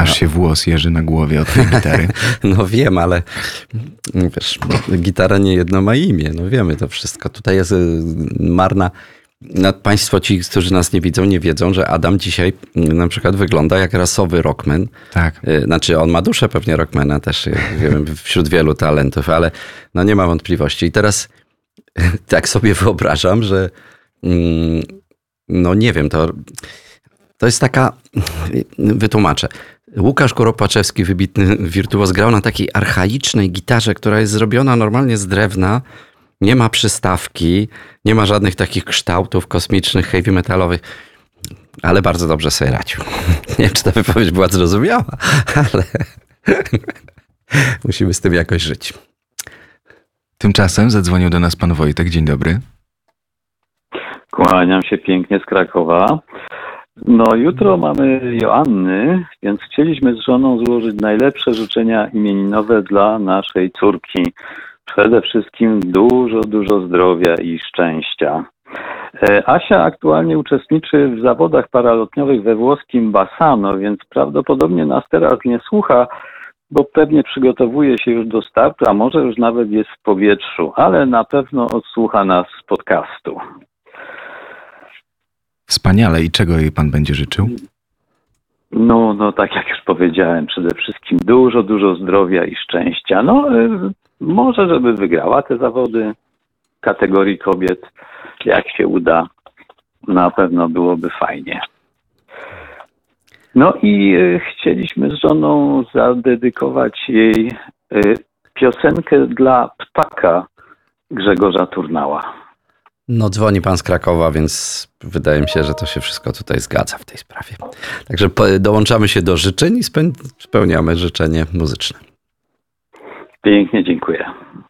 Aż się włos jeży na głowie od tej gitary. No wiem, ale wiesz, gitara nie jedno ma imię. No wiemy to wszystko. Tutaj jest marna. Państwo ci, którzy nas nie widzą, nie wiedzą, że Adam dzisiaj na przykład wygląda jak rasowy rockman. Tak. Znaczy on ma duszę pewnie rockmana też, wiem, wśród wielu talentów, ale no nie ma wątpliwości. I teraz tak sobie wyobrażam, że no nie wiem, to jest taka, wytłumaczę. Łukasz Kuropaczewski, wybitny wirtuoz, grał na takiej archaicznej gitarze, która jest zrobiona normalnie z drewna. Nie ma przystawki, nie ma żadnych takich kształtów kosmicznych, heavy metalowych, ale bardzo dobrze sobie radził. Nie wiem, czy ta wypowiedź była zrozumiała, ale musimy z tym jakoś żyć. Tymczasem zadzwonił do nas pan Wojtek. Dzień dobry. Kłaniam się pięknie z Krakowa. No jutro mamy Joanny, więc chcieliśmy z żoną złożyć najlepsze życzenia imieninowe dla naszej córki. Przede wszystkim dużo zdrowia i szczęścia. Asia aktualnie uczestniczy w zawodach paralotniowych we włoskim Bassano, więc prawdopodobnie nas teraz nie słucha, bo pewnie przygotowuje się już do startu, a może już nawet jest w powietrzu, ale na pewno odsłucha nas z podcastu. Wspaniale. I czego jej pan będzie życzył? No tak jak już powiedziałem, przede wszystkim dużo zdrowia i szczęścia. Może żeby wygrała te zawody kategorii kobiet, jak się uda, na pewno byłoby fajnie. No i chcieliśmy z żoną zadedykować jej piosenkę dla ptaka Grzegorza Turnała. No dzwoni pan z Krakowa, więc wydaje mi się, że to się wszystko tutaj zgadza w tej sprawie. Także dołączamy się do życzeń i spełniamy życzenie muzyczne. Pięknie dziękuję.